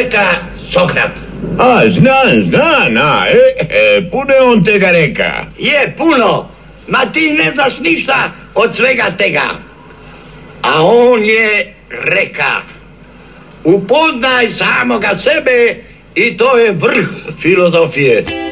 reka Sokrat. A, znam, puno je on tega reka. Je, puno. Ma ti ne znaš ništa od svega tega. A on je reka: upoznaj samoga sebe i to je vrh filozofije.